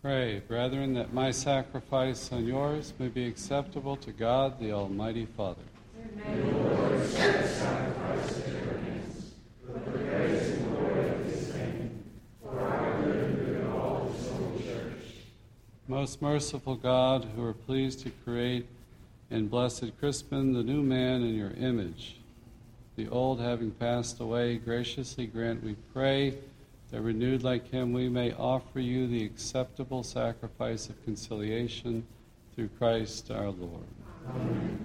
Pray, brethren, that my sacrifice and yours may be acceptable to God, the Almighty Father. May the Lord accept the sacrifice at your hands, for the praise and glory of his name, for our good and good of all his holy church. Most merciful God, who are pleased to create in blessed Crispin the new man in your image, the old having passed away, graciously grant, we pray, that renewed like him we may offer you the acceptable sacrifice of conciliation through Christ our Lord. Amen.